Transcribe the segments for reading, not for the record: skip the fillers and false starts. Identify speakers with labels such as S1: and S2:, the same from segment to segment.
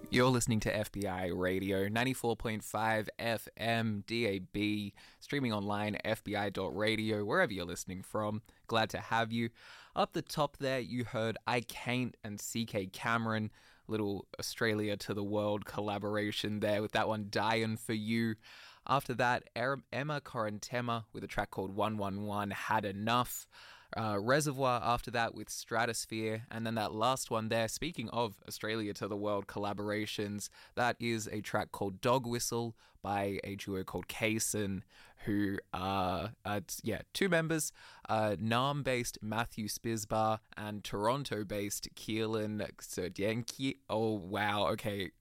S1: You're listening to FBI Radio, 94.5 FM, DAB, streaming online, fbi.radio, wherever you're listening from. Glad to have you. Up the top there, you heard I Can't and CK Cameron, little Australia to the World collaboration there with that one, Dying for You. After that, Emma Corentema with a track called 111, Had Enough. Reservoir after that with Stratosphere, and then that last one there, speaking of Australia to the World collaborations, that is a track called Dog Whistle by a duo called Kaysen, who are two members, Naarm-based Matthew Spisbar and Toronto-based Keelan Serdienki. Oh wow, okay,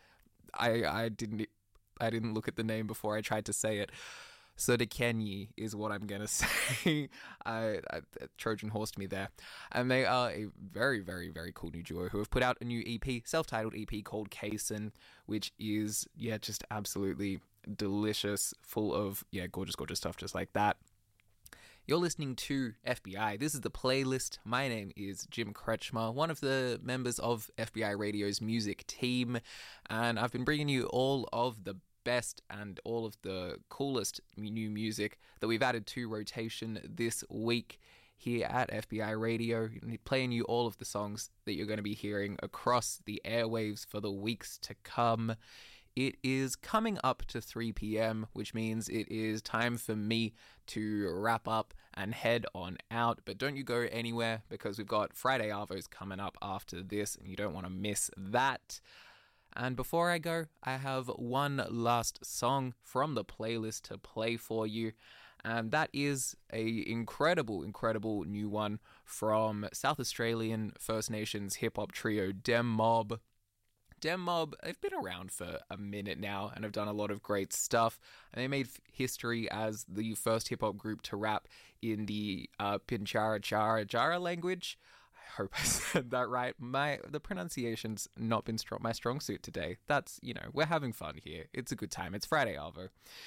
S1: I didn't look at the name before I tried to say it. So the Kenyi is what I'm going to say. I Trojan horsed me there. And they are a very, very, very cool new duo who have put out a new EP, self-titled EP called Kaysen, which is, just absolutely delicious, full of, gorgeous, gorgeous stuff just like that. You're listening to FBI. This is the playlist. My name is Jim Kretschmer, one of the members of FBI Radio's music team, and I've been bringing you all of the best and all of the coolest new music that we've added to rotation this week here at FBI Radio, playing you all of the songs that you're going to be hearing across the airwaves for the weeks to come. It is coming up to 3 p.m., which means it is time for me to wrap up and head on out. But don't you go anywhere, because we've got Friday Arvos coming up after this, and you don't want to miss that. And before I go, I have one last song from the playlist to play for you, and that is a incredible, incredible new one from South Australian First Nations hip-hop trio Dem Mob. Dem Mob, they've been around for a minute now and have done a lot of great stuff, and they made history as the first hip-hop group to rap in the Pinchara language. I hope I said that right. The pronunciation's not been my strong suit today. That's, we're having fun here. It's a good time. It's Friday Arvo.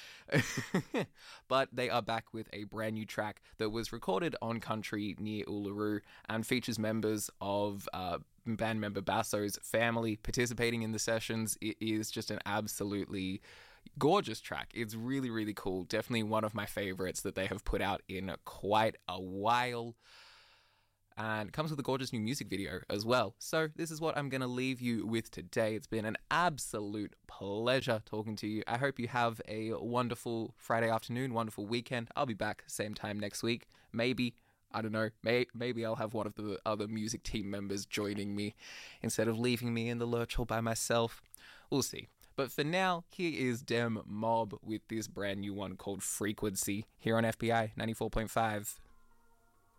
S1: But they are back with a brand new track that was recorded on country near Uluru and features members of band member Basso's family participating in the sessions. It is just an absolutely gorgeous track. It's really, really cool. Definitely one of my favorites that they have put out in quite a while. And it comes with a gorgeous new music video as well. So this is what I'm going to leave you with today. It's been an absolute pleasure talking to you. I hope you have a wonderful Friday afternoon, wonderful weekend. I'll be back same time next week. Maybe, I don't know, maybe I'll have one of the other music team members joining me instead of leaving me in the lurch all by myself. We'll see. But for now, here is Dem Mob with this brand new one called Frequency here on FBI 94.5.